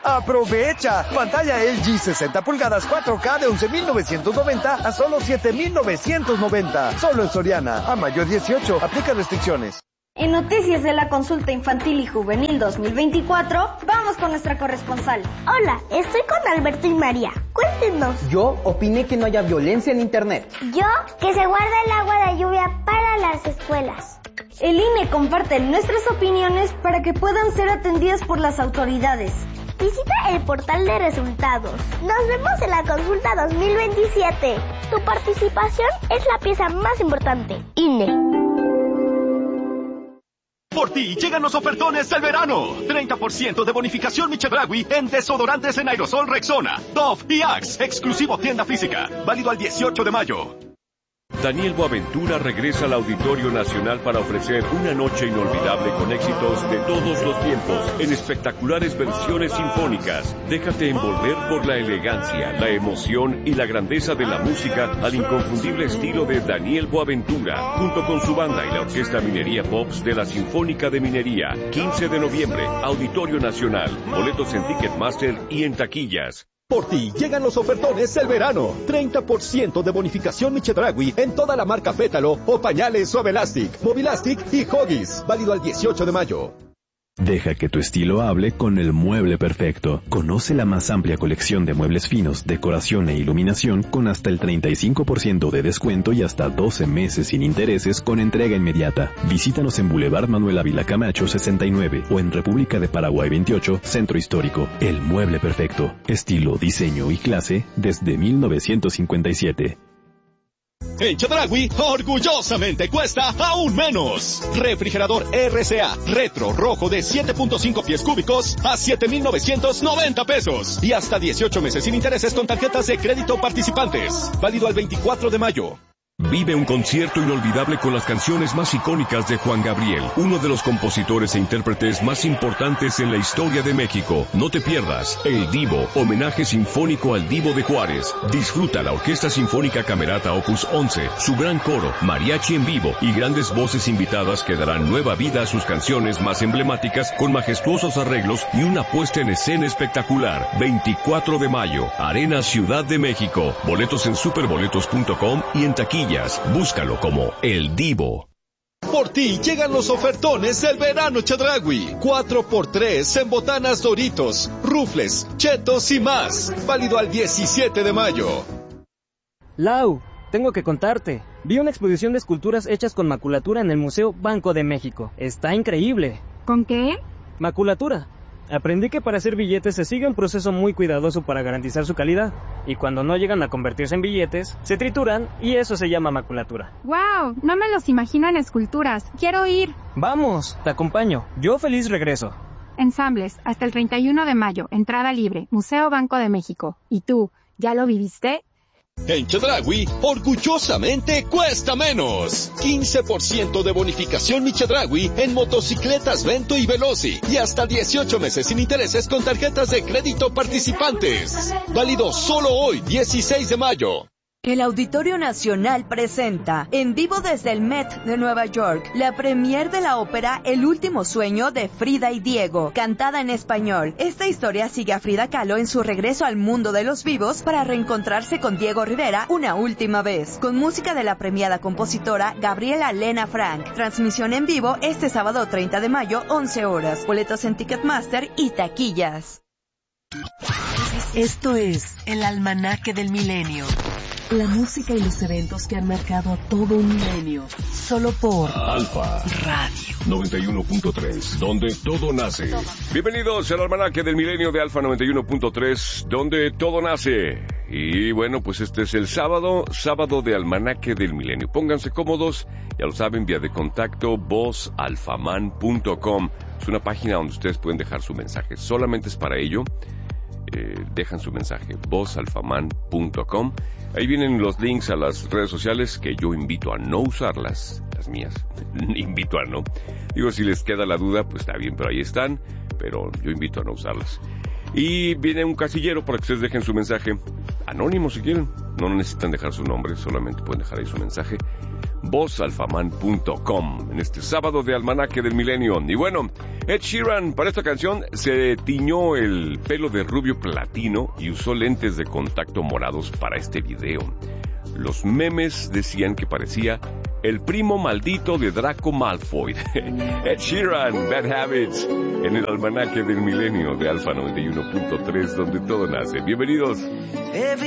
¡Aprovecha! Pantalla LG 60 pulgadas 4K de 11,990 a solo 7,990. Solo en Soriana. A mayo 18. Aplica restricciones. En Noticias de la Consulta Infantil y Juvenil 2024, vamos con nuestra corresponsal. Hola, estoy con Alberto y María. Cuéntenos. Yo opiné que no haya violencia en Internet. Yo, que se guarda el agua de lluvia para las escuelas. El INE comparte nuestras opiniones para que puedan ser atendidas por las autoridades. Visita el portal de resultados. Nos vemos en la consulta 2027. Tu participación es la pieza más importante. INE. Por ti llegan los ofertones del verano. 30% de bonificación Chedraui en desodorantes en aerosol Rexona, Dove y Axe. Exclusivo tienda física. Válido al 18 de mayo. Daniel Boaventura regresa al Auditorio Nacional para ofrecer una noche inolvidable con éxitos de todos los tiempos en espectaculares versiones sinfónicas. Déjate envolver por la elegancia, la emoción y la grandeza de la música al inconfundible estilo de Daniel Boaventura, junto con su banda y la Orquesta Minería Pops de la Sinfónica de Minería. 15 de noviembre, Auditorio Nacional. Boletos en Ticketmaster y en taquillas. Por ti llegan los ofertones del verano. 30% de bonificación Chedraui en toda la marca Pétalo o pañales Suavelastic, Movilastic y Huggies. Válido al 18 de mayo. Deja que tu estilo hable con el mueble perfecto. Conoce la más amplia colección de muebles finos, decoración e iluminación con hasta el 35% de descuento y hasta 12 meses sin intereses con entrega inmediata. Visítanos en Boulevard Manuel Ávila Camacho 69 o en República de Paraguay 28, Centro Histórico. El mueble perfecto. Estilo, diseño y clase desde 1957. En Chedraui, orgullosamente cuesta aún menos. Refrigerador RCA Retro Rojo de 7.5 pies cúbicos a 7,990 pesos. Y hasta 18 meses sin intereses con tarjetas de crédito participantes. Válido al 24 de mayo. Vive un concierto inolvidable con las canciones más icónicas de Juan Gabriel, uno de los compositores e intérpretes más importantes en la historia de México. No te pierdas El Divo, homenaje sinfónico al Divo de Juárez. Disfruta la Orquesta Sinfónica Camerata Opus 11, su gran coro, mariachi en vivo y grandes voces invitadas que darán nueva vida a sus canciones más emblemáticas con majestuosos arreglos y una puesta en escena espectacular. 24 de mayo, Arena Ciudad de México. Boletos en superboletos.com y en taquilla. Búscalo como El Divo. Por ti llegan los ofertones del verano Chedraui. 4x3 en botanas Doritos, rufles, chetos y más. Válido al 17 de mayo. Lau, tengo que contarte. Vi una exposición de esculturas hechas con maculatura en el Museo Banco de México. Está increíble. ¿Con qué? Maculatura. Aprendí que para hacer billetes se sigue un proceso muy cuidadoso para garantizar su calidad, y cuando no llegan a convertirse en billetes, se trituran y eso se llama maculatura. ¡Wow! No me los imagino en esculturas. ¡Quiero ir! ¡Vamos! Te acompaño. Yo feliz regreso. Ensambles, hasta el 31 de mayo, entrada libre, Museo Banco de México. ¿Y tú, ya lo viviste? En Chedraui, orgullosamente cuesta menos. 15% de bonificación Chedraui en motocicletas Vento y Veloci. Y hasta 18 meses sin intereses con tarjetas de crédito participantes. Válido solo hoy, 16 de mayo. El Auditorio Nacional presenta, en vivo desde el Met de Nueva York, la premier de la ópera El último sueño de Frida y Diego, cantada en español. Esta historia sigue a Frida Kahlo en su regreso al mundo de los vivos para reencontrarse con Diego Rivera una última vez, con música de la premiada compositora Gabriela Lena Frank. Transmisión en vivo este sábado 30 de mayo, 11 horas. Boletos en Ticketmaster y taquillas. Esto es el Almanaque del Milenio. La música y los eventos que han marcado a todo un milenio. Solo por Alfa Radio 91.3, donde todo nace. Bienvenidos al Almanaque del Milenio de Alfa 91.3, donde todo nace. Y bueno, pues este es el sábado de Almanaque del Milenio. Pónganse cómodos, ya lo saben, vía de contacto vozalfaman.com. Es una página donde ustedes pueden dejar su mensaje. Solamente es para ello. Dejan su mensaje, vozalfaman.com. Ahí vienen los links a las redes sociales que yo invito a no usarlas, las mías, invito a no. Digo, si les queda la duda, pues está bien, pero ahí están, pero yo invito a no usarlas. Y viene un casillero para que ustedes dejen su mensaje, anónimo si quieren, no necesitan dejar su nombre, solamente pueden dejar ahí su mensaje. vozalfaman.com en este sábado de Almanaque del Milenio. Y bueno, Ed Sheeran para esta canción se tiñó el pelo de rubio platino y usó lentes de contacto morados para este video. Los memes decían que parecía el primo maldito de Draco Malfoy. Ed Sheeran, Bad Habits, en el Almanaque del Milenio de Alfa 91.3, donde todo nace. Bienvenidos.